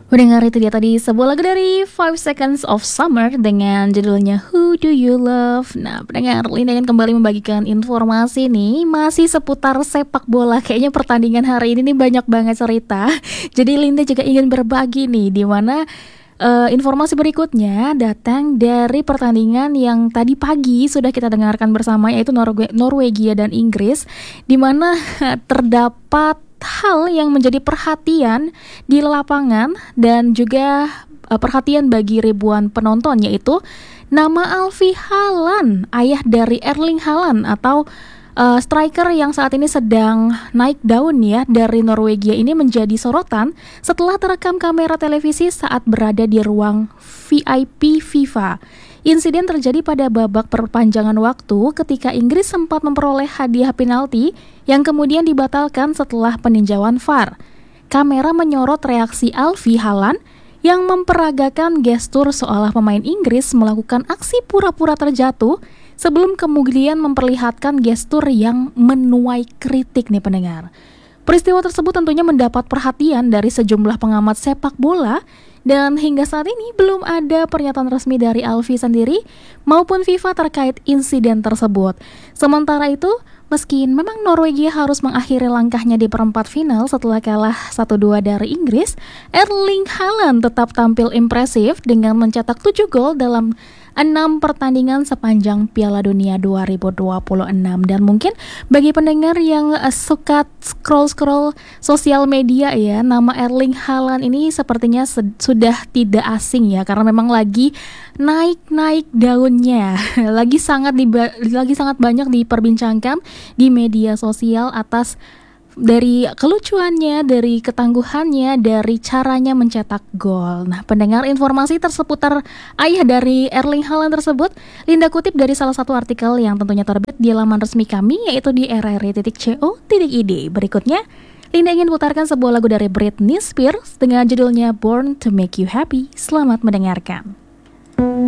Mendengar itu dia tadi sebuah lagu dari Five Seconds of Summer dengan judulnya Who Do You Love. Nah, pendengar, Linda ingin kembali membagikan informasi nih, masih seputar sepak bola. Kayaknya pertandingan hari ini nih banyak banget cerita. Jadi Linda juga ingin berbagi nih, di mana informasi berikutnya datang dari pertandingan yang tadi pagi sudah kita dengarkan bersama, yaitu Norwegia dan Inggris, di mana terdapat hal yang menjadi perhatian di lapangan dan juga perhatian bagi ribuan penonton, yaitu nama Alfie Haaland, ayah dari Erling Haaland atau striker yang saat ini sedang naik daun ya dari Norwegia ini, menjadi sorotan setelah terekam kamera televisi saat berada di ruang VIP FIFA. Insiden terjadi pada babak perpanjangan waktu ketika Inggris sempat memperoleh hadiah penalti yang kemudian dibatalkan setelah peninjauan VAR. Kamera menyorot reaksi Alfie Haaland yang memperagakan gestur seolah pemain Inggris melakukan aksi pura-pura terjatuh sebelum kemudian memperlihatkan gestur yang menuai kritik nih pendengar. Peristiwa tersebut tentunya mendapat perhatian dari sejumlah pengamat sepak bola, dan hingga saat ini belum ada pernyataan resmi dari Alfie sendiri maupun FIFA terkait insiden tersebut. Sementara itu, meski memang Norwegia harus mengakhiri langkahnya di perempat final setelah kalah 1-2 dari Inggris, Erling Haaland tetap tampil impresif dengan mencetak 7 gol dalam 6 pertandingan sepanjang Piala Dunia 2026. Dan mungkin bagi pendengar yang suka scroll sosial media ya, nama Erling Haaland ini sepertinya sudah tidak asing ya, karena memang lagi naik daunnya. lagi sangat banyak diperbincangkan di media sosial atas dari kelucuannya, dari ketangguhannya, dari caranya mencetak gol. Nah, pendengar, informasi terseputar ayah dari Erling Haaland tersebut Linda kutip dari salah satu artikel yang tentunya terbit di laman resmi kami, yaitu di rri.co.id. Berikutnya, Linda ingin putarkan sebuah lagu dari Britney Spears dengan judulnya Born to Make You Happy. Selamat mendengarkan.